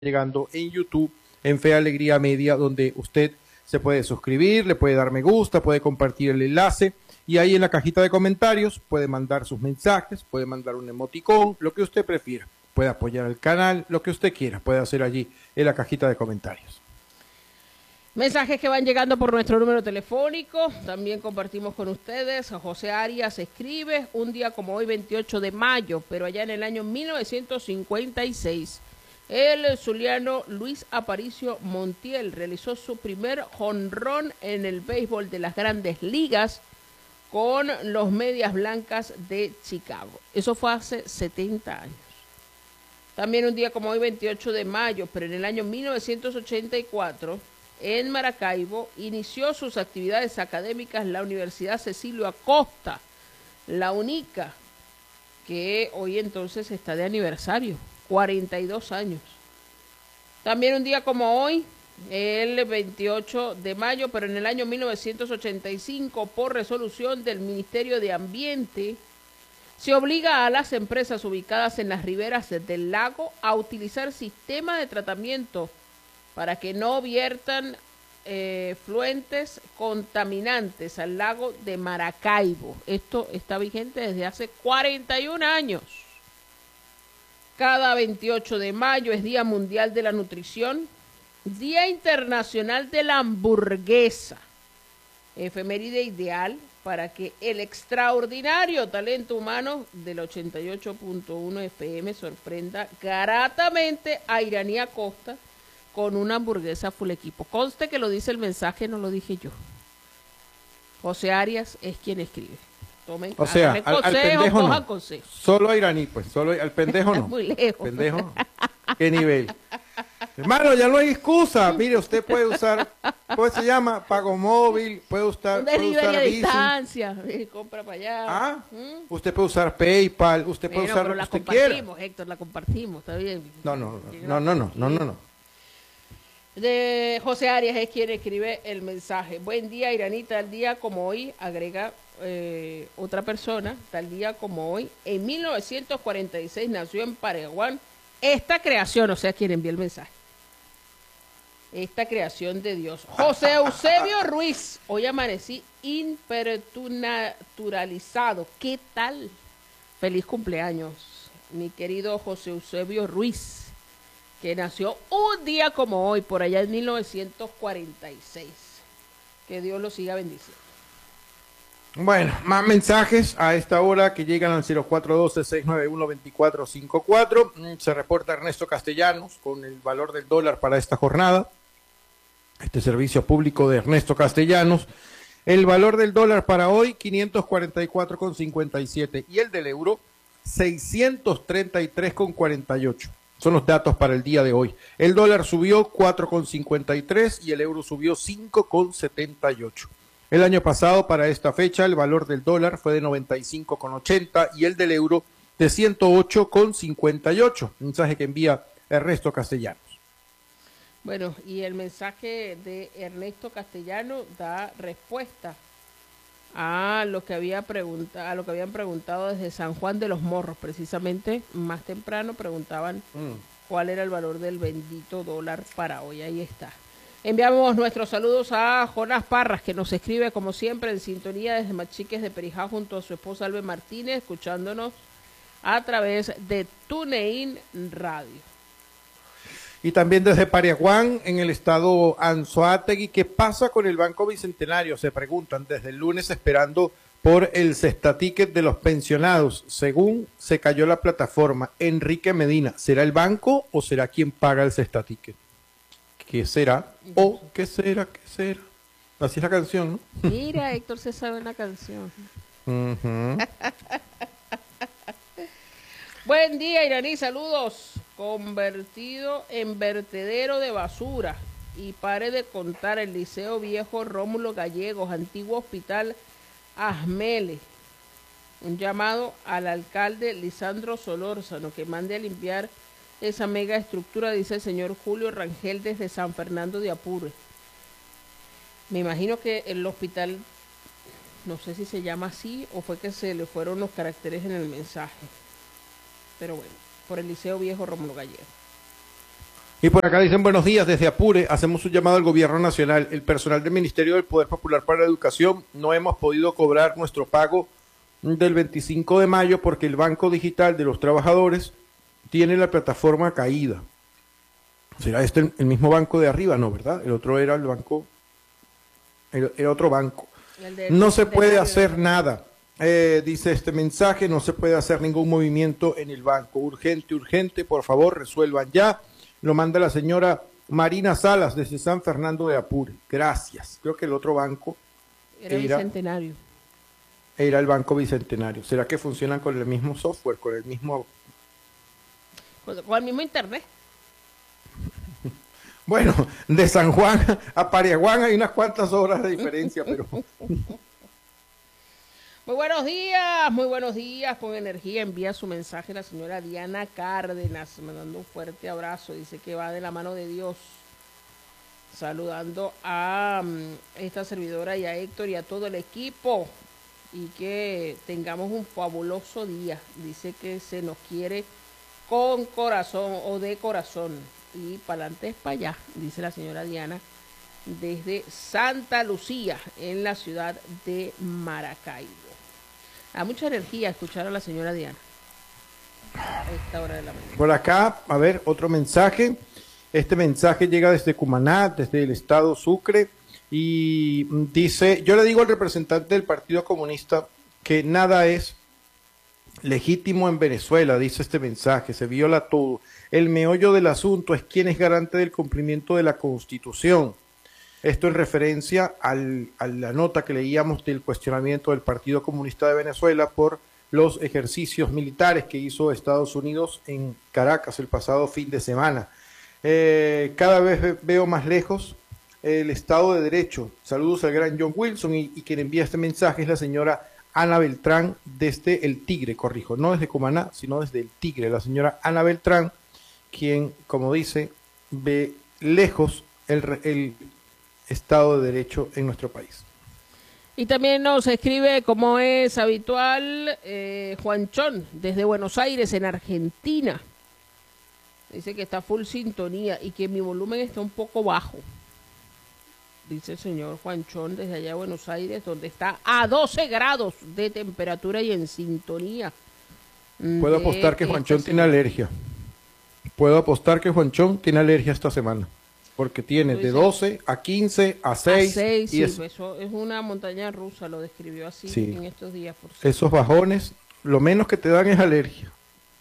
llegando en YouTube, en Fe Alegría Media, donde usted se puede suscribir, le puede dar me gusta, puede compartir el enlace y ahí en la cajita de comentarios puede mandar sus mensajes, puede mandar un emoticón, lo que usted prefiera. Puede apoyar al canal, lo que usted quiera, puede hacer allí en la cajita de comentarios. Mensajes que van llegando por nuestro número telefónico, también compartimos con ustedes. José Arias escribe, un día como hoy, 28 de mayo, pero allá en el año 1956, el zuliano Luis Aparicio Montiel realizó su primer jonrón en el béisbol de las Grandes Ligas con los Medias Blancas de Chicago. Eso fue hace 70 años. También un día como hoy, 28 de mayo, pero en el año 1984, en Maracaibo, inició sus actividades académicas la Universidad Cecilio Acosta, la única que hoy entonces está de aniversario, 42 años. También un día como hoy, el 28 de mayo, pero en el año 1985, por resolución del Ministerio de Ambiente, se obliga a las empresas ubicadas en las riberas del lago a utilizar sistema de tratamiento para que no viertan fluentes contaminantes al lago de Maracaibo. Esto está vigente desde hace 41 años. Cada 28 de mayo es Día Mundial de la Nutrición, Día Internacional de la Hamburguesa, efeméride ideal para que el extraordinario talento humano del 88.1 FM sorprenda gratamente a Iraní Acosta con una hamburguesa full equipo. Conste que lo dice el mensaje, no lo dije yo. José Arias es quien escribe. Tomen, o sea, al pendejo no. Consejo. Solo a Iraní, pues, solo al pendejo no. Muy lejos. Pendejo no. ¿Qué nivel? Hermano, ya no hay excusa. Mire, usted puede usar, ¿cómo se llama? Pago móvil, puede usar, un delivery a Bizum. distancia, compra para allá. Ah, usted puede usar PayPal, usted puede usar pero lo la que usted quiera. compartimos, Héctor, la compartimos, está bien. No. De José Arias es quien escribe el mensaje. Buen día, Iranita, tal día como hoy, agrega otra persona, tal día como hoy, en 1946 nació en Paraguay esta creación, o sea, quien envió el mensaje. Esta creación de Dios. José Eusebio Ruiz, hoy amanecí hipernaturalizado. ¿Qué tal? Feliz cumpleaños, mi querido José Eusebio Ruiz, que nació un día como hoy, por allá en 1946. Que Dios lo siga bendiciendo. Bueno, más mensajes a esta hora que llegan al 0412-691-2454. Se reporta Ernesto Castellanos con el valor del dólar para esta jornada. Este servicio público de Ernesto Castellanos. El valor del dólar para hoy, 544,57. Y el del euro, 633,48. Son los datos para el día de hoy. El dólar subió 4,53 y el euro subió 5,78. El año pasado, para esta fecha, el valor del dólar fue de 95,80 y el del euro de 108,58. Mensaje que envía Ernesto Castellanos. Bueno, y el mensaje de Ernesto Castellano da respuesta a lo que habían preguntado desde San Juan de los Morros. Precisamente más temprano preguntaban cuál era el valor del bendito dólar para hoy. Ahí está. Enviamos nuestros saludos a Jonás Parras, que nos escribe como siempre en sintonía desde Machiques de Perijá junto a su esposa Albe Martínez, escuchándonos a través de TuneIn Radio. Y también desde Pariaguán, en el estado Anzoátegui. ¿Qué pasa con el Banco Bicentenario? Se preguntan desde el lunes esperando por el cestaticket de los pensionados. Según se cayó la plataforma, Enrique Medina, ¿será el banco o será quien paga el cestaticket? ¿Qué será? ¿O qué será? ¿Qué será? Así es la canción, ¿no? Mira, Héctor se sabe la canción. Buen día, Iraní, saludos. Convertido en vertedero de basura. Y pare de contar el Liceo Viejo Rómulo Gallegos, antiguo hospital Asmele. Un llamado al alcalde Lisandro Solórzano que mande a limpiar esa mega estructura, dice el señor Julio Rangel desde San Fernando de Apure. Me imagino que el hospital, no sé si se llama así o fue que se le fueron los caracteres en el mensaje. Pero bueno, por el Liceo Viejo Rómulo Gallegos. Y por acá dicen buenos días, desde Apure hacemos un llamado al gobierno nacional. El personal del Ministerio del Poder Popular para la Educación no hemos podido cobrar nuestro pago del 25 de mayo porque el Banco Digital de los Trabajadores tiene la plataforma caída. ¿Será este el mismo banco de arriba? No, ¿verdad? El otro era el banco, el otro banco. No se puede hacer nada. Dice este mensaje, no se puede hacer ningún movimiento en el banco. Urgente, urgente, por favor, resuelvan ya. Lo manda la señora Marina Salas desde San Fernando de Apure. Gracias. Creo que el otro banco era Bicentenario. Era el Banco Bicentenario. ¿Será que funcionan con el mismo software, con el mismo internet? Bueno, de San Juan a Pariaguán hay unas cuantas horas de diferencia, pero... Muy buenos días, con energía envía su mensaje la señora Diana Cárdenas, mandando un fuerte abrazo, dice que va de la mano de Dios, saludando a esta servidora y a Héctor y a todo el equipo, y que tengamos un fabuloso día, dice que se nos quiere con corazón o de corazón, y para adelante es para allá, dice la señora Diana, desde Santa Lucía, en la ciudad de Maracaibo. Da mucha energía escuchar a la señora Diana a esta hora de la mañana. Por acá, a ver, otro mensaje. Este mensaje llega desde Cumaná, desde el estado Sucre, y dice, yo le digo al representante del Partido Comunista que nada es legítimo en Venezuela, dice este mensaje, se viola todo. El meollo del asunto es quién es garante del cumplimiento de la Constitución. Esto en referencia a la nota que leíamos del cuestionamiento del Partido Comunista de Venezuela por los ejercicios militares que hizo Estados Unidos en Caracas el pasado fin de semana. Cada vez veo más lejos el Estado de Derecho. Saludos al gran John Wilson y quien envía este mensaje es la señora Ana Beltrán desde El Tigre, corrijo, no desde Cumaná, sino desde El Tigre. La señora Ana Beltrán, quien, como dice, ve lejos el Estado de Derecho en nuestro país. Y también nos escribe, como es habitual, Juanchón, desde Buenos Aires, en Argentina. Dice que está full sintonía y que mi volumen está un poco bajo. Dice el señor Juanchón, desde allá de Buenos Aires, donde está a 12 grados de temperatura y en sintonía. Puedo apostar que Juanchón tiene alergia. Puedo apostar que Juanchón tiene alergia esta semana. Porque tiene de 12 a 15 a 6. Y sí, eso es una montaña rusa, lo describió así en estos días. Por cierto. Esos bajones, lo menos que te dan es alergia.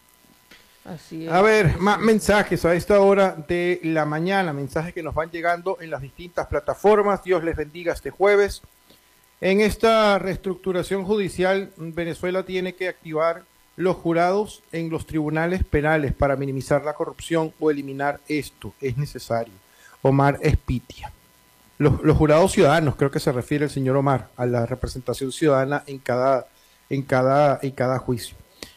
Así es. A ver, más mensajes a esta hora de la mañana, mensajes que nos van llegando en las distintas plataformas. Dios les bendiga este jueves. En esta reestructuración judicial, Venezuela tiene que activar los jurados en los tribunales penales para minimizar la corrupción o eliminar esto. Es necesario. Omar Espitia. Los jurados ciudadanos, creo que se refiere el señor Omar, a la representación ciudadana en cada juicio.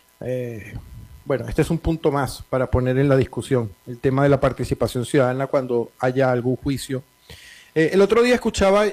Bueno, este es un punto más para poner en la discusión, el tema de la participación ciudadana cuando haya algún juicio. El otro día escuchaba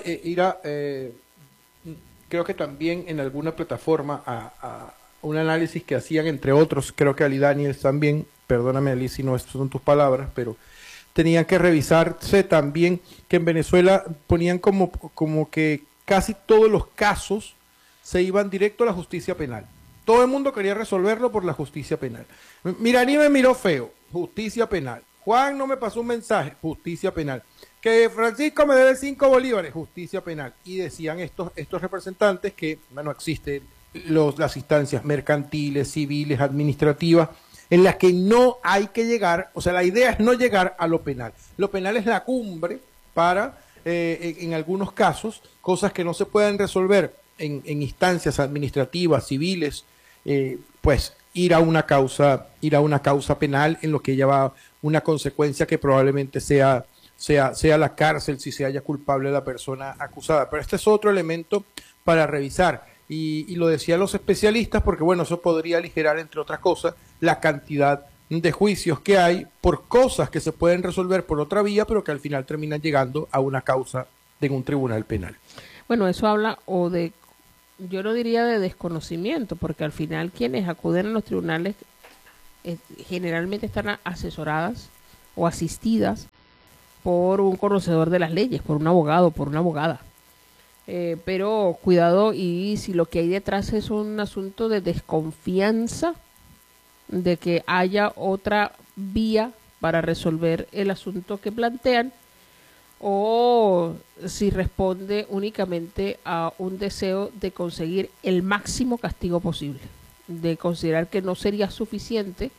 creo que también en alguna plataforma, a un análisis que hacían, entre otros, creo que Ali Daniels también, perdóname Ali si no estas son tus palabras, pero tenían que revisarse también que en Venezuela ponían como que casi todos los casos se iban directo a la justicia penal. Todo el mundo quería resolverlo por la justicia penal. Miraní me miró feo, justicia penal. Juan no me pasó un mensaje, justicia penal. Que Francisco me debe 5 bolívares, justicia penal. Y decían estos representantes que, bueno, existen las instancias mercantiles, civiles, administrativas, en las que no hay que llegar, o sea, la idea es no llegar a lo penal. Lo penal es la cumbre para, en algunos casos, cosas que no se pueden resolver en instancias administrativas, civiles, pues ir a una causa penal en lo que lleva una consecuencia que probablemente sea la cárcel si se haya culpable la persona acusada. Pero este es otro elemento para revisar. Y lo decían los especialistas porque, bueno, eso podría aligerar, entre otras cosas, la cantidad de juicios que hay por cosas que se pueden resolver por otra vía, pero que al final terminan llegando a una causa en un tribunal penal. Bueno, eso habla yo no diría de desconocimiento, porque al final quienes acuden a los tribunales generalmente están asesoradas o asistidas por un conocedor de las leyes, por un abogado, por una abogada. Pero cuidado, y si lo que hay detrás es un asunto de desconfianza de que haya otra vía para resolver el asunto que plantean, o si responde únicamente a un deseo de conseguir el máximo castigo posible, de considerar que no sería suficiente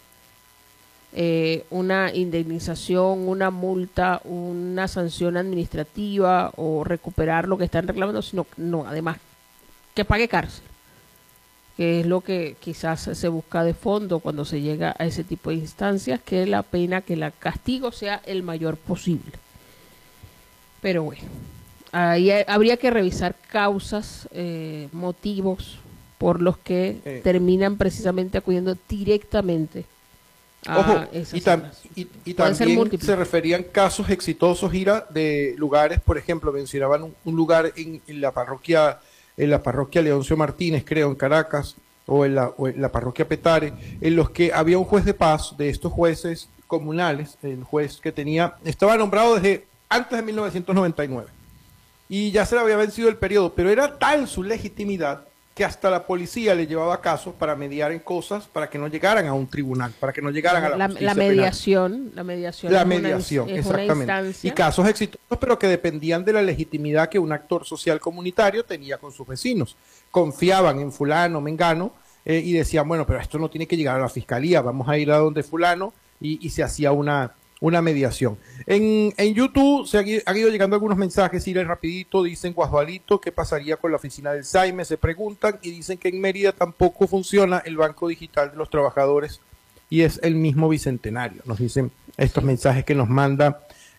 una indemnización, una multa, una sanción administrativa o recuperar lo que están reclamando, sino no, además que pague cárcel, que es lo que quizás se busca de fondo cuando se llega a ese tipo de instancias, que la pena, que el castigo sea el mayor posible. Pero bueno, ahí habría que revisar causas, motivos por los que terminan precisamente acudiendo directamente a Ojo, esas y zonas. también múltiples. se referían casos exitosos, Ira, de lugares, por ejemplo, mencionaban un lugar en la parroquia Leoncio Martínez, creo, en Caracas, o en la parroquia Petare, en los que había un juez de paz, de estos jueces comunales, el juez que estaba nombrado desde antes de 1999, y ya se le había vencido el periodo, pero era tal su legitimidad que hasta la policía le llevaba casos para mediar en cosas para que no llegaran a un tribunal, para que no llegaran a la justicia la mediación es exactamente. una instancia. Y casos exitosos, pero que dependían de la legitimidad que un actor social comunitario tenía con sus vecinos. Confiaban en fulano, mengano, y decían, bueno, pero esto no tiene que llegar a la fiscalía, vamos a ir a donde fulano, y se hacía una mediación. En YouTube han ido llegando algunos mensajes, Irene, rapidito, dicen Guasdualito, ¿qué pasaría con la oficina del SAIME? Se preguntan, y dicen que en Mérida tampoco funciona el Banco Digital de los Trabajadores, y es el mismo Bicentenario. Nos dicen estos mensajes que nos manda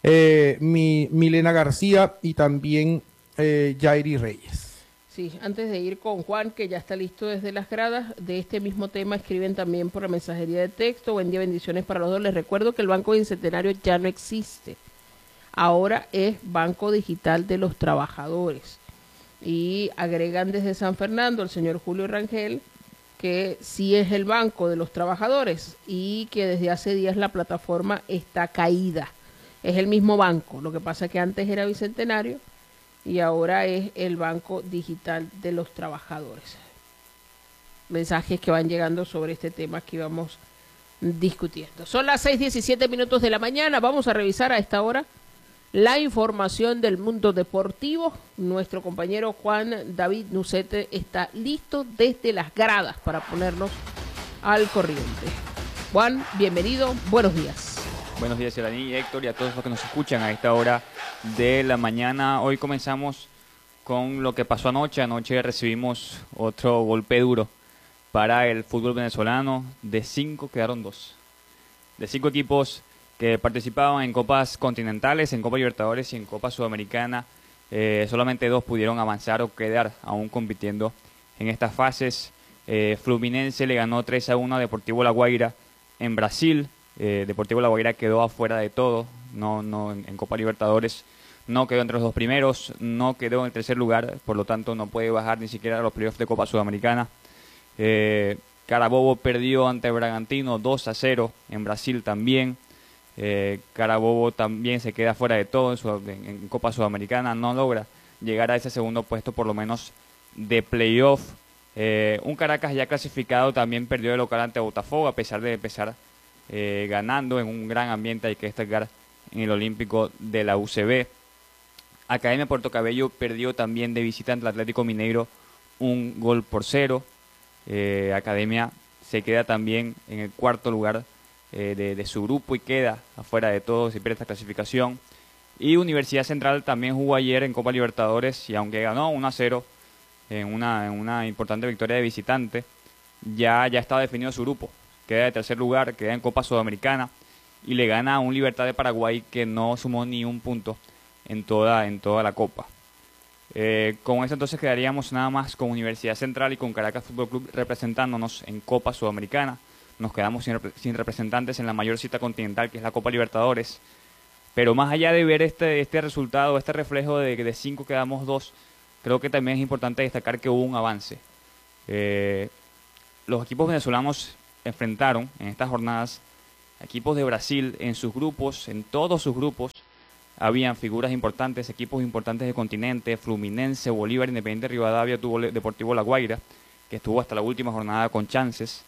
Milena García y también Jairi Reyes. Sí, antes de ir con Juan, que ya está listo desde las gradas, de este mismo tema escriben también por la mensajería de texto. Buen día, bendiciones para los dos. Les recuerdo que el Banco Bicentenario ya no existe. Ahora es Banco Digital de los Trabajadores. Y agregan desde San Fernando el señor Julio Rangel que sí es el Banco de los Trabajadores y que desde hace días la plataforma está caída. Es el mismo banco, lo que pasa es que antes era Bicentenario y ahora es el Banco Digital de los Trabajadores. Mensajes que van llegando sobre este tema que íbamos discutiendo. Son las 6:17 de la mañana. Vamos a revisar a esta hora la información del mundo deportivo. Nuestro compañero Juan David Nucete está listo desde las gradas para ponernos al corriente. Juan, bienvenido. Buenos días. Buenos días, Elaní y Héctor, y a todos los que nos escuchan a esta hora de la mañana. Hoy comenzamos con lo que pasó anoche. Anoche recibimos otro golpe duro para el fútbol venezolano. De 5 quedaron 2. De 5 equipos que participaban en Copas Continentales, en Copa Libertadores y en Copa Sudamericana, solamente 2 pudieron avanzar o quedar aún compitiendo en estas fases. Fluminense le ganó 3-1 a Deportivo La Guaira en Brasil. Deportivo La Guaira quedó afuera de todo, no en Copa Libertadores, no quedó entre los 2 primeros, no quedó en el tercer lugar, por lo tanto no puede bajar ni siquiera a los playoffs de Copa Sudamericana. Carabobo perdió ante Bragantino 2-0, en Brasil también. Carabobo también se queda fuera de todo en Copa Sudamericana, no logra llegar a ese segundo puesto por lo menos de playoff. Un Caracas ya clasificado también perdió de local ante Botafogo, a pesar de empezar ganando en un gran ambiente, hay que destacar, en el Olímpico de la UCB. Academia Puerto Cabello perdió también de visita ante el Atlético Mineiro 1-0. Academia se queda también en el cuarto lugar de su grupo y queda afuera de todo, se pierde esta clasificación. Y Universidad Central también jugó ayer en Copa Libertadores y aunque ganó 1-0 en una importante victoria de visitante, ya estaba definido su grupo. Queda de tercer lugar, queda en Copa Sudamericana y le gana a un Libertad de Paraguay que no sumó ni un punto en toda la Copa. Con eso entonces quedaríamos nada más con Universidad Central y con Caracas Fútbol Club representándonos en Copa Sudamericana. Nos quedamos sin representantes en la mayor cita continental, que es la Copa Libertadores. Pero más allá de ver este resultado, este reflejo de 5 quedamos 2, creo que también es importante destacar que hubo un avance. Los equipos venezolanos enfrentaron en estas jornadas Equipos de Brasil en sus grupos, en todos sus grupos, habían figuras importantes, equipos importantes del continente, Fluminense, Bolívar, Independiente Rivadavia, tuvo Deportivo La Guaira, que estuvo hasta la última jornada con chances.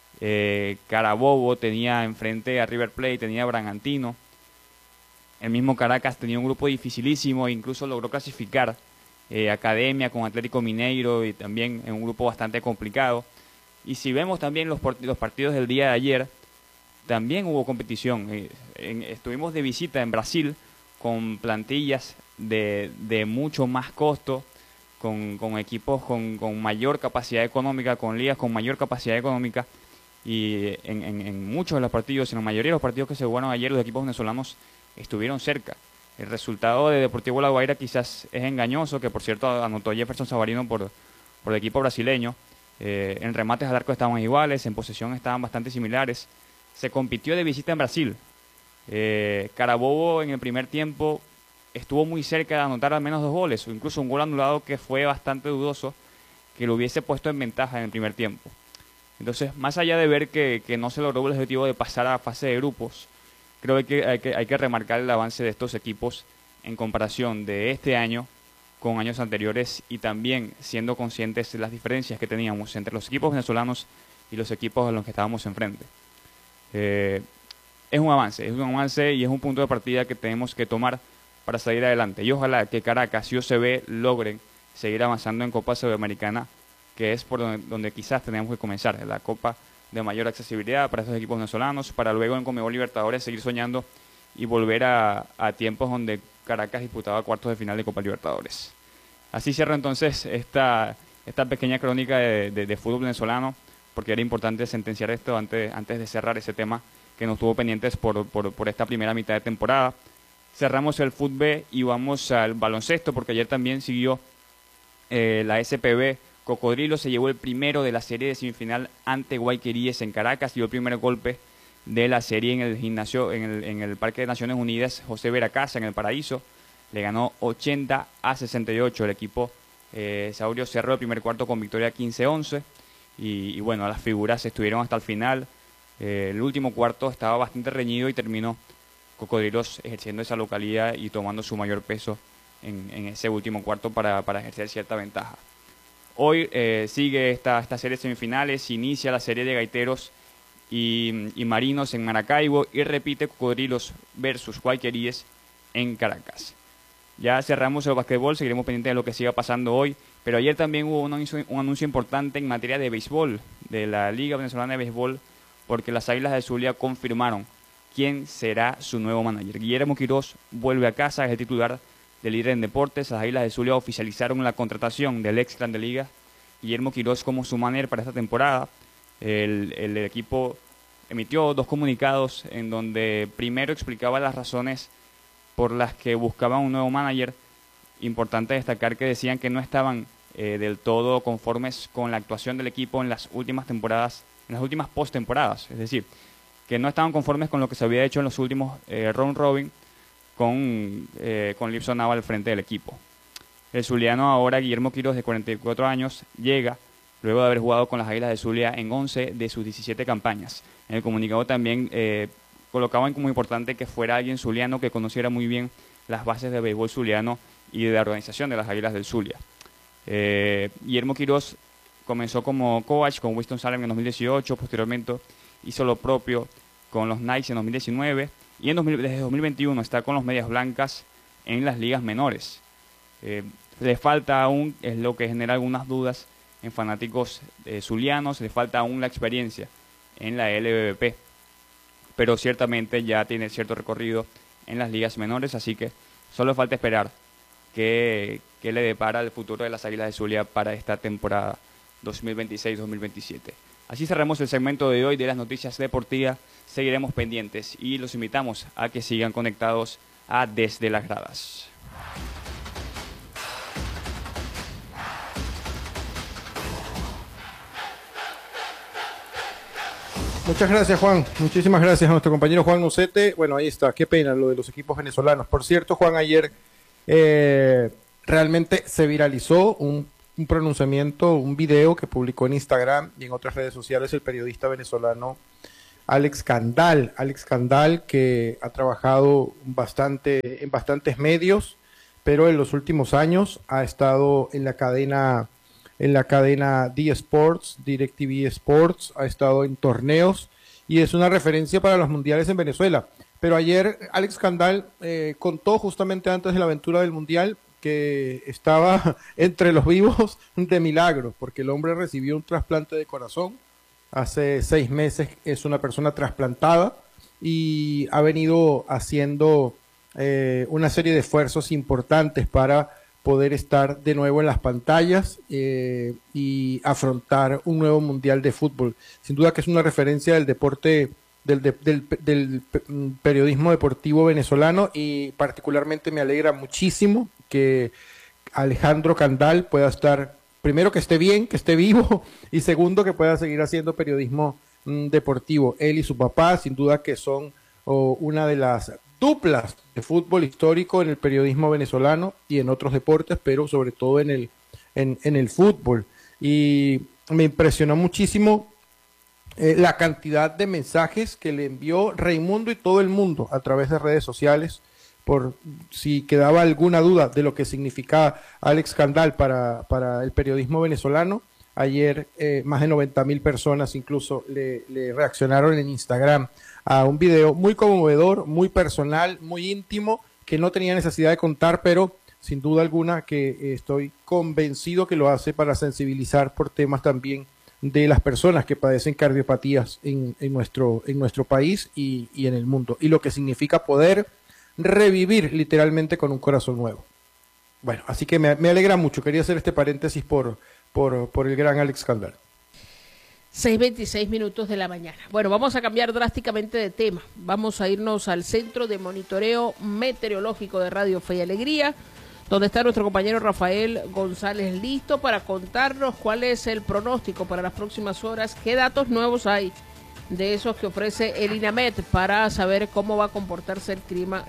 Carabobo tenía enfrente a River Plate, tenía a Bragantino. El mismo Caracas tenía un grupo dificilísimo e incluso logró clasificar. Academia con Atlético Mineiro y también en un grupo bastante complicado. Y si vemos también los partidos del día de ayer, también hubo competición. Estuvimos de visita en Brasil con plantillas de mucho más costo, con equipos con mayor capacidad económica, con ligas con mayor capacidad económica. Y en muchos de los partidos, en la mayoría de los partidos que se jugaron ayer, los equipos venezolanos estuvieron cerca. El resultado de Deportivo La Guaira quizás es engañoso, que por cierto anotó Jefferson Savarino por el equipo brasileño. En remates al arco estaban iguales, en posesión estaban bastante similares. Se compitió de visita en Brasil. Carabobo en el primer tiempo estuvo muy cerca de anotar al menos 2 goles, o incluso un gol anulado que fue bastante dudoso, que lo hubiese puesto en ventaja en el primer tiempo. Entonces, más allá de ver que no se logró el objetivo de pasar a fase de grupos, creo que hay que remarcar el avance de estos equipos en comparación de este año con años anteriores y también siendo conscientes de las diferencias que teníamos entre los equipos venezolanos y los equipos a los que estábamos enfrente. Es un avance y es un punto de partida que tenemos que tomar para salir adelante. Y ojalá que Caracas y OCB logren seguir avanzando en Copa Sudamericana, que es por donde quizás tenemos que comenzar, la Copa de mayor accesibilidad para estos equipos venezolanos, para luego en Conmebol Libertadores seguir soñando y volver a tiempos donde Caracas disputaba cuartos de final de Copa Libertadores. Así cierro entonces esta pequeña crónica de fútbol venezolano, porque era importante sentenciar esto antes de cerrar ese tema que nos tuvo pendientes por esta primera mitad de temporada. Cerramos el fútbol y vamos al baloncesto, porque ayer también siguió la SPB. Cocodrilo se llevó el primero de la serie de semifinal ante Guayqueríes en Caracas, dio el primer golpe de la serie en el gimnasio, en el Parque de Naciones Unidas, José Veracasa, en el Paraíso. Le ganó 80-68 el equipo Saurio. Cerró el primer cuarto con victoria 15-11 y bueno, las figuras estuvieron hasta el final. El último cuarto estaba bastante reñido y terminó Cocodrilos ejerciendo esa localidad y tomando su mayor peso en ese último cuarto para ejercer cierta ventaja. Hoy sigue esta serie de semifinales, inicia la serie de Gaiteros y Marinos en Maracaibo y repite Cocodrilos versus Guayqueríes en Caracas. Ya cerramos el basquetbol, seguiremos pendientes de lo que siga pasando hoy, pero ayer también hubo un anuncio importante en materia de béisbol, de la Liga Venezolana de Béisbol, porque las Águilas del Zulia confirmaron quién será su nuevo manager. Guillermo Quirós vuelve a casa, es el titular del líder en deportes. Las Águilas del Zulia oficializaron la contratación del ex Grande Liga Guillermo Quirós como su manager para esta temporada. El equipo emitió 2 comunicados en donde primero explicaba las razones por las que buscaban un nuevo manager. Importante destacar que decían que no estaban del todo conformes con la actuación del equipo en las últimas temporadas, en las últimas postemporadas, es decir, que no estaban conformes con lo que se había hecho en los últimos round robin con Lipson Nava al frente del equipo. El zuliano ahora, Guillermo Quirós, de 44 años, llega luego de haber jugado con las Águilas de Zulia en 11 de sus 17 campañas. En el comunicado también colocaban como importante que fuera alguien zuliano que conociera muy bien las bases del béisbol zuliano y de la organización de las Águilas del Zulia. Guillermo Quirós comenzó como coach con Winston-Salem en 2018, posteriormente hizo lo propio con los Knights en 2019 y desde 2021 está con los Medias Blancas en las ligas menores. Le falta aún, es lo que genera algunas dudas en fanáticos zulianos, le falta aún la experiencia en la LVP, pero ciertamente ya tiene cierto recorrido en las ligas menores, así que solo falta esperar qué le depara el futuro de las Águilas de Zulia para esta temporada 2026-2027. Así cerramos el segmento de hoy de las noticias deportivas. Seguiremos pendientes y los invitamos a que sigan conectados a Desde las Gradas. Muchas gracias, Juan. Muchísimas gracias a nuestro compañero Juan Ucete. Bueno, ahí está. Qué pena lo de los equipos venezolanos. Por cierto, Juan, ayer realmente se viralizó un pronunciamiento, un video que publicó en Instagram y en otras redes sociales el periodista venezolano Alex Candal, que ha trabajado bastante en bastantes medios, pero en los últimos años ha estado en la cadena D Sports, DirecTV Sports, ha estado en torneos y es una referencia para los mundiales en Venezuela. Pero ayer Alex Candal contó justamente antes de la aventura del mundial que estaba entre los vivos de milagro, porque el hombre recibió un trasplante de corazón hace 6 meses, es una persona trasplantada y ha venido haciendo una serie de esfuerzos importantes para poder estar de nuevo en las pantallas y afrontar un nuevo mundial de fútbol. Sin duda que es una referencia del deporte, del periodismo deportivo venezolano, y particularmente me alegra muchísimo que Alejandro Candal pueda estar, primero que esté bien, que esté vivo, y segundo que pueda seguir haciendo periodismo deportivo. Él y su papá sin duda que son una de las duplas de fútbol histórico en el periodismo venezolano y en otros deportes, pero sobre todo en el fútbol. Y me impresionó muchísimo la cantidad de mensajes que le envió Raimundo y todo el mundo a través de redes sociales, por si quedaba alguna duda de lo que significaba Alex Candal para el periodismo venezolano. Ayer más de 90,000 personas incluso le reaccionaron en Instagram a un video muy conmovedor, muy personal, muy íntimo, que no tenía necesidad de contar, pero sin duda alguna que estoy convencido que lo hace para sensibilizar por temas también de las personas que padecen cardiopatías en nuestro país y en el mundo, y lo que significa poder revivir literalmente con un corazón nuevo. Bueno, así que me alegra mucho. Quería hacer este paréntesis por el gran Alex Candal. 6:26 minutos de la mañana. Bueno, vamos a cambiar drásticamente de tema. Vamos a irnos al Centro de Monitoreo Meteorológico de Radio Fe y Alegría, donde está nuestro compañero Rafael González listo para contarnos cuál es el pronóstico para las próximas horas, qué datos nuevos hay de esos que ofrece el INAMET para saber cómo va a comportarse el clima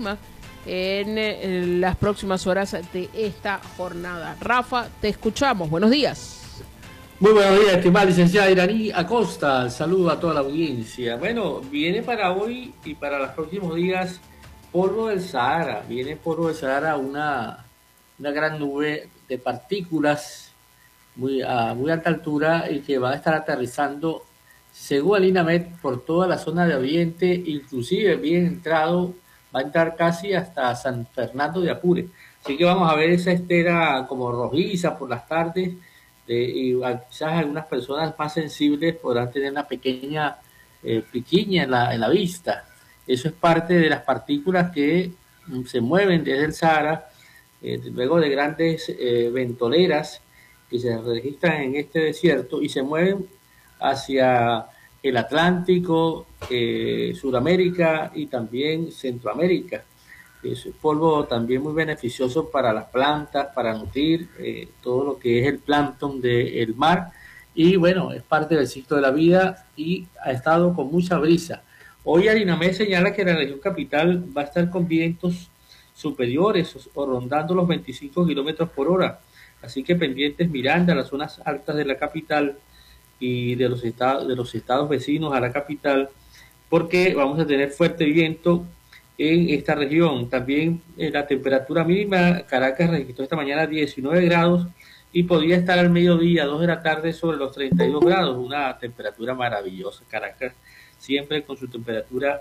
en las próximas horas de esta jornada. Rafa, te escuchamos. Buenos días. Muy buenos días, estimada licenciada Iraní Acosta. Saludo a toda la audiencia. Bueno, viene para hoy y para los próximos días polvo del Sahara. Viene polvo del Sahara, una gran nube de partículas a muy alta altura y que va a estar aterrizando, según el INAMET, por toda la zona de Oriente, inclusive bien entrado, va a entrar casi hasta San Fernando de Apure. Así que vamos a ver esa estera como rojiza por las tardes, y quizás algunas personas más sensibles podrán tener una pequeña piquiña en la vista. Eso es parte de las partículas que se mueven desde el Sahara, luego de grandes ventoleras que se registran en este desierto y se mueven hacia el Atlántico, Sudamérica y también Centroamérica. Es polvo también muy beneficioso para las plantas, para nutrir todo lo que es el plancton del mar, y bueno, es parte del ciclo de la vida y ha estado con mucha brisa. Hoy el INAMET señala que la región capital va a estar con vientos superiores o rondando los 25 kilómetros por hora, así que pendientes Miranda, las zonas altas de la capital y de los estados vecinos a la capital, porque vamos a tener fuerte viento en esta región. También la temperatura mínima, Caracas registró esta mañana 19 grados y podría estar al mediodía, 2 de la tarde, sobre los 32 grados, una temperatura maravillosa. Caracas siempre con su temperatura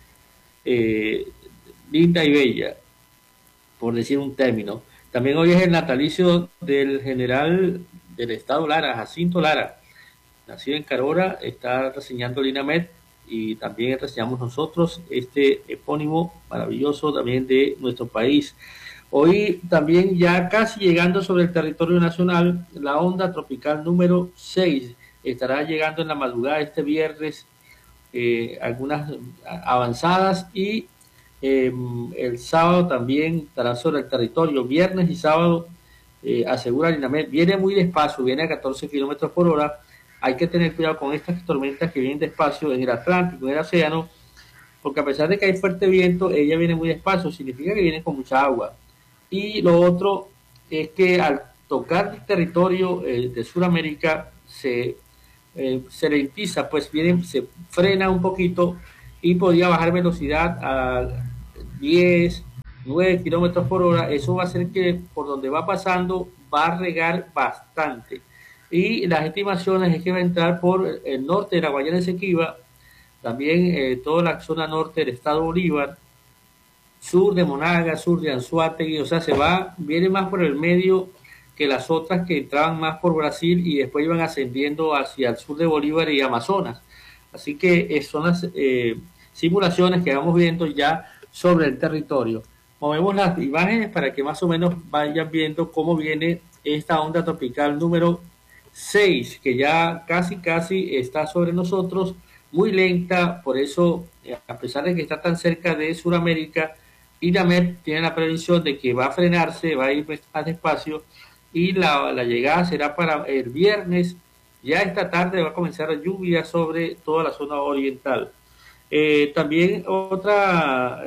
linda y bella, por decir un término. También hoy es el natalicio del general del estado Lara, Jacinto Lara, nacido en Carora, está reseñando el INAMET, y también reseñamos nosotros este epónimo maravilloso también de nuestro país. Hoy también, ya casi llegando sobre el territorio nacional, la onda tropical número 6 estará llegando en la madrugada de este viernes, algunas avanzadas, y el sábado también estará sobre el territorio. Viernes y sábado, asegura el INAMET, viene muy despacio, viene a 14 kilómetros por hora. Hay que tener cuidado con estas tormentas que vienen despacio en el Atlántico, en el océano, porque a pesar de que hay fuerte viento, ella viene muy despacio, significa que viene con mucha agua. Y lo otro es que al tocar el territorio de Sudamérica se se ralentiza, pues se frena un poquito y podría bajar velocidad a 10, 9 kilómetros por hora. Eso va a hacer que por donde va pasando va a regar bastante. Y las estimaciones es que va a entrar por el norte de la Guayana Esequiba, también toda la zona norte del estado Bolívar, sur de Monaga, sur de Anzoátegui, o sea, viene más por el medio que las otras que entraban más por Brasil y después iban ascendiendo hacia el sur de Bolívar y Amazonas. Así que son las simulaciones que vamos viendo ya sobre el territorio. Movemos las imágenes para que más o menos vayan viendo cómo viene esta onda tropical número 6, que ya casi está sobre nosotros, muy lenta, por eso, a pesar de que está tan cerca de Sudamérica, INAMED tiene la previsión de que va a frenarse, va a ir más despacio, y la llegada será para el viernes. Ya esta tarde va a comenzar la lluvia sobre toda la zona oriental. También otra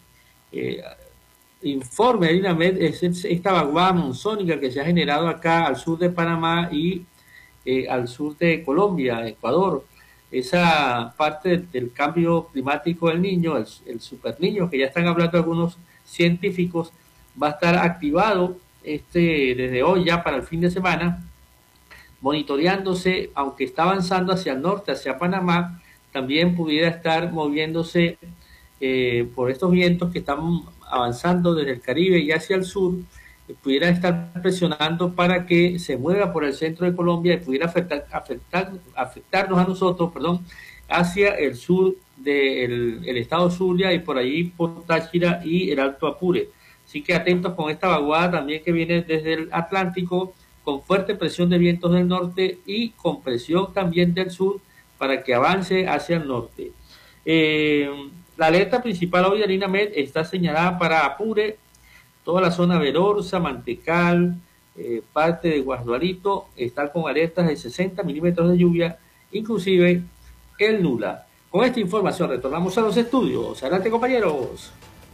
informe de INAMED es esta vaguada monzónica que se ha generado acá al sur de Panamá y al sur de Colombia, Ecuador. Esa parte del cambio climático del niño, el super niño, que ya están hablando algunos científicos, va a estar activado desde hoy ya para el fin de semana, monitoreándose, aunque está avanzando hacia el norte, hacia Panamá, también pudiera estar moviéndose por estos vientos que están avanzando desde el Caribe y hacia el sur, pudiera estar presionando para que se mueva por el centro de Colombia y pudiera afectarnos a nosotros, hacia el sur del estado Zulia y por allí por Táchira y el Alto Apure. Así que atentos con esta vaguada también que viene desde el Atlántico, con fuerte presión de vientos del norte y con presión también del sur para que avance hacia el norte. La alerta principal hoy de INAMED está señalada para Apure, toda la zona Verorza, Mantecal, parte de Guasdualito, está con alertas de 60 milímetros de lluvia, inclusive el Nula. Con esta información retornamos a los estudios. Adelante, compañeros.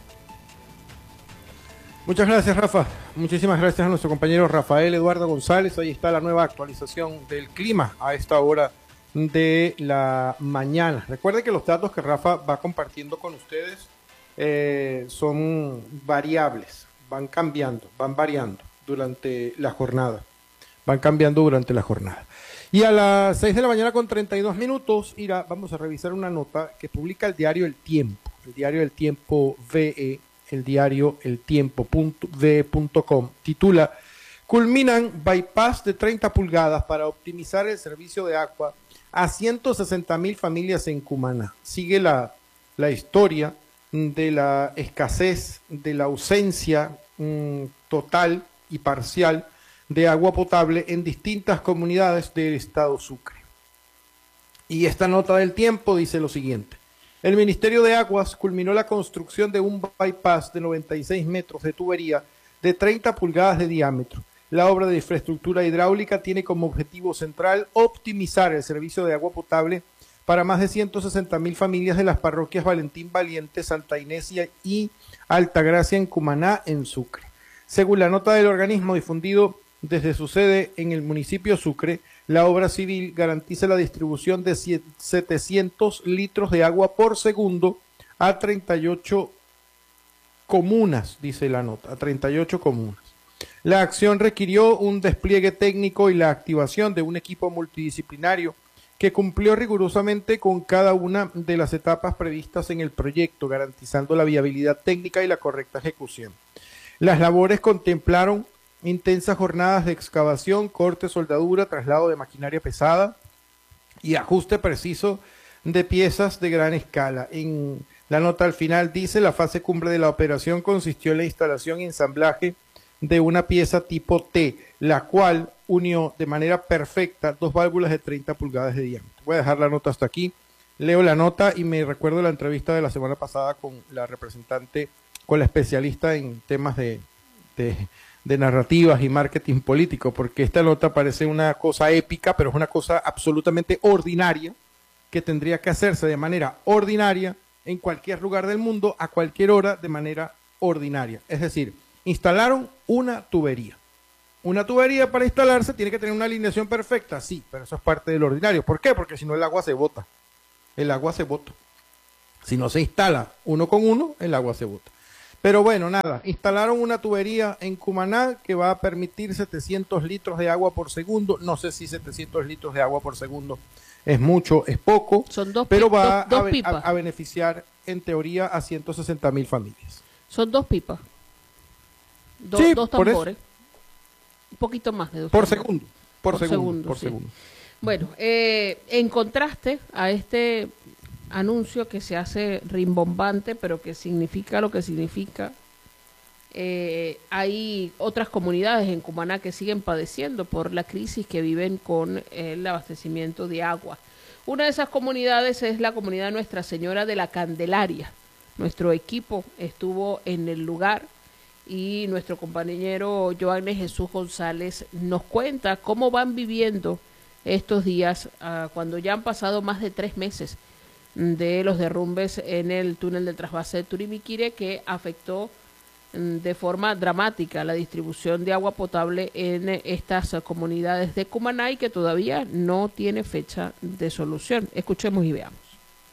Muchas gracias, Rafa. Muchísimas gracias a nuestro compañero Rafael Eduardo González. Ahí está la nueva actualización del clima a esta hora de la mañana. Recuerden que los datos que Rafa va compartiendo con ustedes son variables, van cambiando, van variando durante la jornada. Van cambiando durante la jornada. Y a las 6 de la mañana con 32 minutos, vamos a revisar una nota que publica el diario El Tiempo. El diario El Tiempo VE, el diario eltiempo.ve.com, titula: culminan bypass de 30 pulgadas para optimizar el servicio de agua a 160,000 familias en Cumaná. Sigue la historia de la escasez, de la ausencia total y parcial de agua potable en distintas comunidades del estado Sucre. Y esta nota del Tiempo dice lo siguiente: el Ministerio de Aguas culminó la construcción de un bypass de 96 metros de tubería de 30 pulgadas de diámetro. La obra de infraestructura hidráulica tiene como objetivo central optimizar el servicio de agua potable para más de 160,000 familias de las parroquias Valentín Valiente, Santa Inés y Altagracia en Cumaná, en Sucre. Según la nota del organismo difundido desde su sede en el municipio Sucre, la obra civil garantiza la distribución de 700 litros de agua por segundo a 38 comunas, dice la nota, a 38 comunas. La acción requirió un despliegue técnico y la activación de un equipo multidisciplinario que cumplió rigurosamente con cada una de las etapas previstas en el proyecto, garantizando la viabilidad técnica y la correcta ejecución. Las labores contemplaron intensas jornadas de excavación, corte, soldadura, traslado de maquinaria pesada y ajuste preciso de piezas de gran escala. En la nota al final dice: la fase cumbre de la operación consistió en la instalación y ensamblaje de una pieza tipo T, la cual unió de manera perfecta dos válvulas de 30 pulgadas de diámetro. Voy a dejar la nota hasta aquí. Leo la nota y me recuerdo la entrevista de la semana pasada con la representante, con la especialista en temas de narrativas y marketing político, porque esta nota parece una cosa épica, pero es una cosa absolutamente ordinaria que tendría que hacerse de manera ordinaria en cualquier lugar del mundo, a cualquier hora, de manera ordinaria. Es decir, instalaron una tubería Una tubería para instalarse tiene que tener una alineación perfecta, sí, pero eso es parte del ordinario. ¿Por qué? Porque si no el agua se bota. El agua se bota. Si no se instala uno con uno, el agua se bota. Pero bueno, nada, instalaron una tubería en Cumaná que va a permitir 700 litros de agua por segundo. No sé si 700 litros de agua por segundo es mucho, es poco, Son dos pero va dos pipas. a beneficiar en teoría a 160.000 familias. Son 2 pipas. Sí, dos por eso. tambores. Un poquito más de 2 Por tambores. segundo, por segundo, por sí. segundo. Bueno, en contraste a este anuncio que se hace rimbombante, pero que significa lo que significa, hay otras comunidades en Cumaná que siguen padeciendo por la crisis que viven con el abastecimiento de agua. Una de esas comunidades es la comunidad Nuestra Señora de la Candelaria. Nuestro equipo estuvo en el lugar y nuestro compañero Joanne Jesús González nos cuenta cómo van viviendo estos días cuando ya han pasado más de 3 meses de los derrumbes en el túnel del trasvase de Turimiquire, que afectó de forma dramática la distribución de agua potable en estas comunidades de Cumaná y que todavía no tiene fecha de solución. Escuchemos y veamos.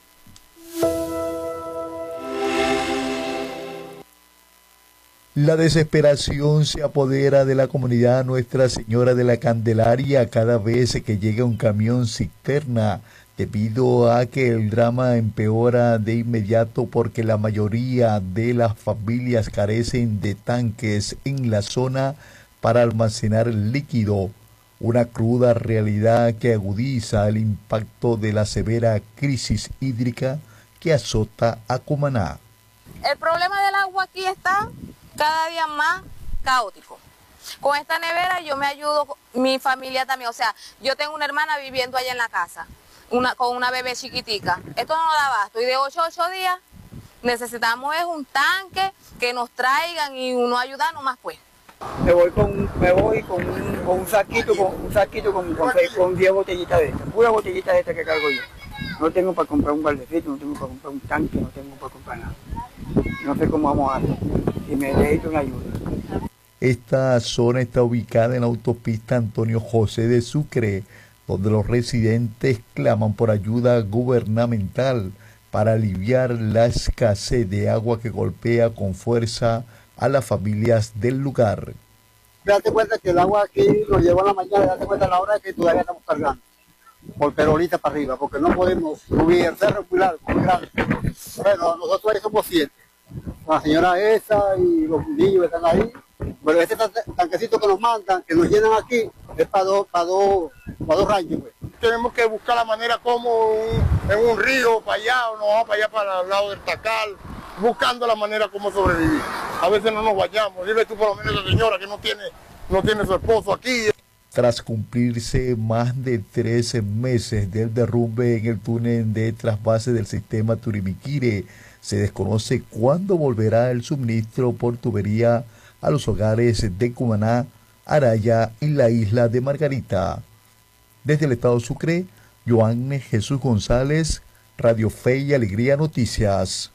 La desesperación se apodera de la comunidad Nuestra Señora de la Candelaria cada vez que llega un camión cisterna, debido a que el drama empeora de inmediato porque la mayoría de las familias carecen de tanques en la zona para almacenar el líquido, una cruda realidad que agudiza el impacto de la severa crisis hídrica que azota a Cumaná. El problema del agua aquí está cada día más caótico. Con esta nevera yo me ayudo, mi familia también, o sea, yo tengo una hermana viviendo allá en la casa, con una bebé chiquitica. Esto no da abasto y de 8 a 8 días necesitamos es un tanque que nos traigan y uno ayudarnos más pues. Me voy con un saquito, con 10 botellitas de estas, pura botellita de estas que cargo yo. No tengo para comprar un baldecito, no tengo para comprar un tanque, no tengo para comprar nada. No sé cómo vamos a hacer, y me necesito una ayuda. Esta zona está ubicada en la autopista Antonio José de Sucre, donde los residentes claman por ayuda gubernamental para aliviar la escasez de agua que golpea con fuerza a las familias del lugar. Date cuenta que el agua aquí lo llevo a la mañana, date cuenta a la hora que todavía estamos cargando, por perolita para arriba, porque no podemos subir, el cerro es muy largo, muy grande. Bueno, nosotros ahí somos 7. La señora esa y los niños que están ahí, pero este tanquecito que nos mandan, que nos llenan aquí, es para dos ranchos. Pues. Tenemos que buscar la manera como en un río para allá, o nos vamos para allá para el lado del Tacal, buscando la manera como sobrevivir. A veces no nos vayamos, dile tú por lo menos a la señora que no tiene su esposo aquí. Tras cumplirse más de 13 meses del derrumbe en el túnel de trasvase del sistema Turimiquire, se desconoce cuándo volverá el suministro por tubería a los hogares de Cumaná, Araya y la isla de Margarita. Desde el estado Sucre, Joanne Jesús González, Radio Fe y Alegría Noticias.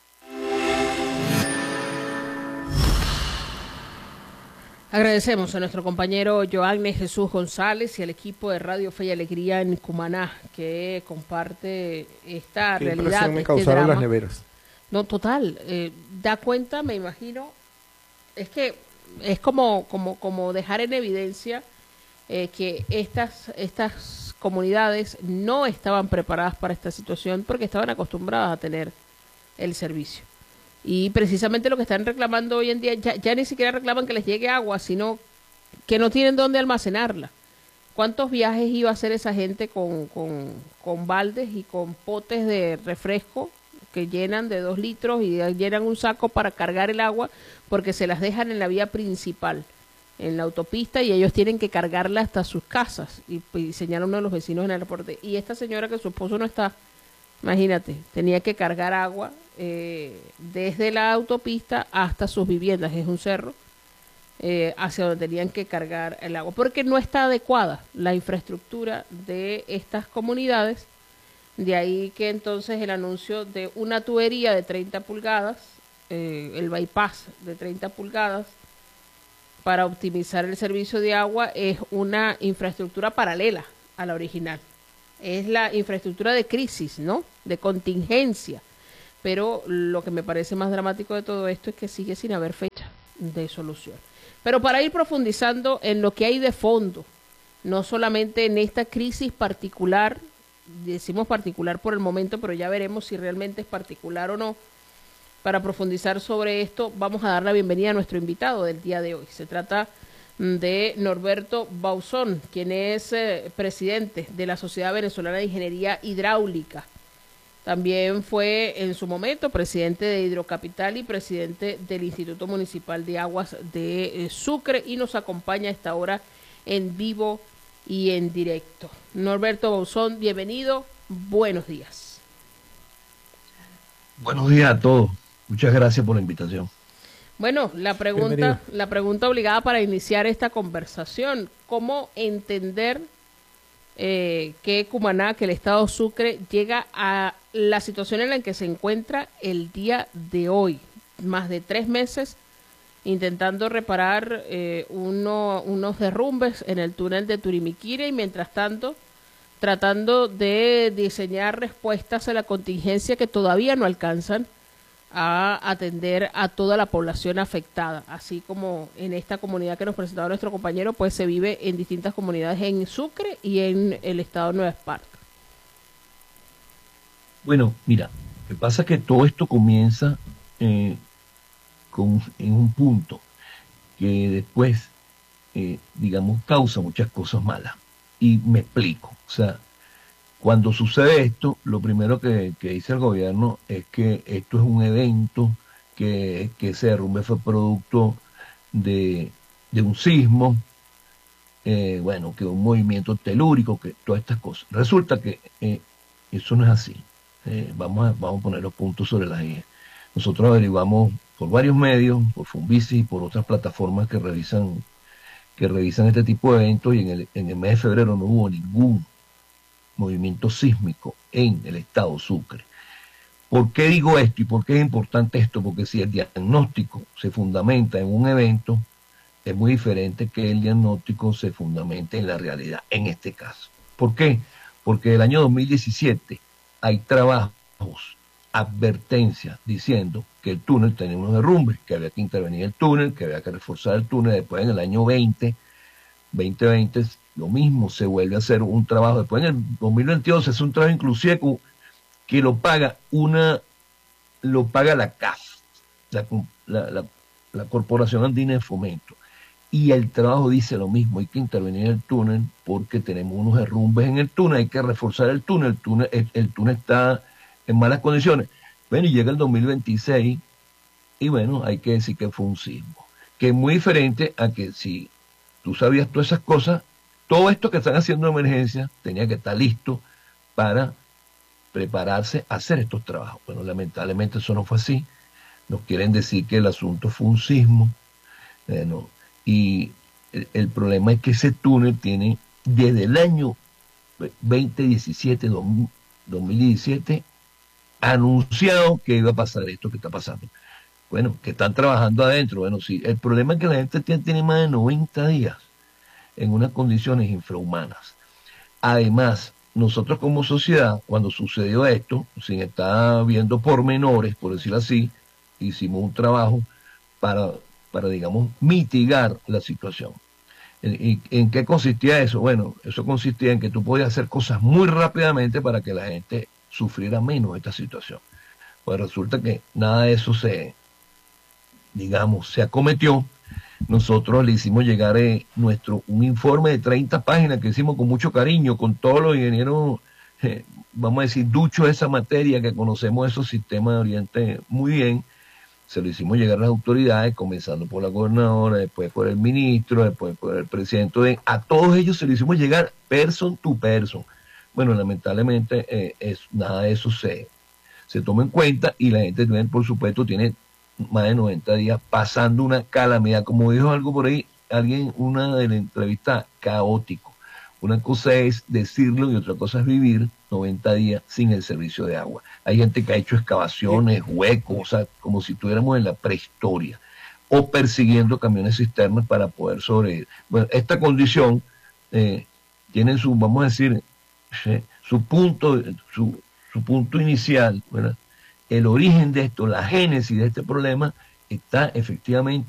Agradecemos a nuestro compañero Joanne Jesús González y al equipo de Radio Fe y Alegría en Cumaná que comparte esta realidad. Me causaron las neveras. No, total. Da cuenta, me imagino, es que es como dejar en evidencia que estas comunidades no estaban preparadas para esta situación porque estaban acostumbradas a tener el servicio. Y precisamente lo que están reclamando hoy en día, ya ni siquiera reclaman que les llegue agua, sino que no tienen dónde almacenarla. ¿Cuántos viajes iba a hacer esa gente con baldes y con potes de refresco que llenan de 2 litros y llenan un saco para cargar el agua porque se las dejan en la vía principal, en la autopista, y ellos tienen que cargarla hasta sus casas? Y señala uno de los vecinos en el reporte. Y esta señora que su esposo no está, imagínate, tenía que cargar agua desde la autopista hasta sus viviendas, es un cerro, hacia donde tenían que cargar el agua, porque no está adecuada la infraestructura de estas comunidades. De ahí que entonces el anuncio de una tubería de 30 pulgadas, el bypass de 30 pulgadas, para optimizar el servicio de agua es una infraestructura paralela a la original. Es la infraestructura de crisis, ¿no? De contingencia. Pero lo que me parece más dramático de todo esto es que sigue sin haber fecha de solución. Pero para ir profundizando en lo que hay de fondo, no solamente en esta crisis particular, decimos particular por el momento, pero ya veremos si realmente es particular o no. Para profundizar sobre esto, vamos a dar la bienvenida a nuestro invitado del día de hoy. Se trata de Norberto Bauzón, quien es presidente de la Sociedad Venezolana de Ingeniería Hidráulica. También fue en su momento presidente de Hidrocapital y presidente del Instituto Municipal de Aguas de Sucre, y nos acompaña a esta hora en vivo y en directo. Norberto Bauzón, bienvenido, buenos días. Buenos días a todos, muchas gracias por la invitación. Bueno, la pregunta obligada para iniciar esta conversación: ¿cómo entender que Cumaná, que el estado Sucre, llega a la situación en la que se encuentra el día de hoy? Más de 3 meses intentando reparar unos derrumbes en el túnel de Turimiquira, y mientras tanto tratando de diseñar respuestas a la contingencia que todavía no alcanzan a atender a toda la población afectada, así como en esta comunidad que nos presentaba nuestro compañero, pues se vive en distintas comunidades en Sucre y en el estado de Nueva Esparta. Bueno, mira, lo que pasa es que todo esto comienza en un punto que después, digamos, causa muchas cosas malas. Y me explico. O sea, cuando sucede esto, lo primero que dice el gobierno es que esto es un evento, que ese derrumbe fue producto de un sismo, bueno, que un movimiento telúrico, que todas estas cosas. Resulta que eso no es así. Vamos a poner los puntos sobre las IE. Nosotros averiguamos por varios medios, por Funvici y por otras plataformas que revisan este tipo de eventos, y en el mes de febrero no hubo ningún movimiento sísmico en el estado Sucre. ¿Por qué digo esto y por qué es importante esto? Porque si el diagnóstico se fundamenta en un evento, es muy diferente que el diagnóstico se fundamente en la realidad, en este caso. ¿Por qué? Porque el año 2017 hay trabajos, advertencias diciendo que el túnel tenía unos derrumbes, que había que intervenir el túnel, que había que reforzar el túnel. Después en el año 2020, lo mismo, se vuelve a hacer un trabajo. Después en el 2022 se hace un trabajo inclusive que lo paga la CAF, la Corporación Andina de Fomento. Y el trabajo dice lo mismo: hay que intervenir en el túnel porque tenemos unos derrumbes en el túnel, hay que reforzar el túnel, el túnel está en malas condiciones. Bueno, y llega el 2026 y bueno, hay que decir que fue un sismo, que es muy diferente a que si tú sabías todas esas cosas, todo esto que están haciendo de emergencia tenía que estar listo para prepararse a hacer estos trabajos. Bueno, lamentablemente eso no fue así. Nos quieren decir que el asunto fue un sismo. Bueno, y el problema es que ese túnel tiene desde el año 2017 anunciado que iba a pasar esto que está pasando. Bueno, que están trabajando adentro. Bueno, sí, el problema es que la gente tiene más de 90 días en unas condiciones infrahumanas. Además, nosotros como sociedad, cuando sucedió esto, sin estar viendo pormenores, por decirlo así, hicimos un trabajo para digamos, mitigar la situación. ¿En qué consistía eso? Bueno, eso consistía en que tú podías hacer cosas muy rápidamente para que la gente sufriera menos esta situación. Pues resulta que nada de eso se acometió. Nosotros le hicimos llegar un informe de 30 páginas que hicimos con mucho cariño, con todos los ingenieros, vamos a decir, duchos de esa materia, que conocemos esos sistemas de Oriente muy bien. Se lo hicimos llegar a las autoridades, comenzando por la gobernadora, después por el ministro, después por el presidente. A todos ellos se lo hicimos llegar person to person. Bueno, lamentablemente nada de eso se toma en cuenta, y la gente, por supuesto, tiene más de 90 días pasando una calamidad. Como dijo algo por ahí, una de la entrevista, caótico. Una cosa es decirlo y otra cosa es vivir 90 días sin el servicio de agua. Hay gente que ha hecho excavaciones, huecos, o sea, como si estuviéramos en la prehistoria. o persiguiendo camiones cisternas para poder sobrevivir. Bueno, esta condición tiene su, vamos a decir, su punto inicial, ¿verdad? El origen de esto, la génesis de este problema está efectivamente